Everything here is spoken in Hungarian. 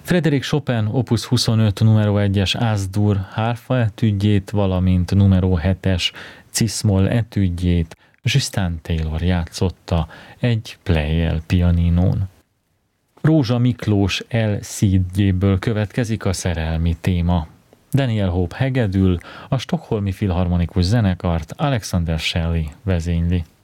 Frédéric Chopin opus 25 numero 1-es As-dur hárfa etüdjét, valamint numero 7-es Cis-moll etüdjét Justin Taylor játszotta egy Pleyel pianinón. Rózsa Miklós Elszídjéből következik a szerelmi téma. Daniel Hope hegedül, a Stockholmi Filharmonikus Zenekart Alexander Shelley vezényli.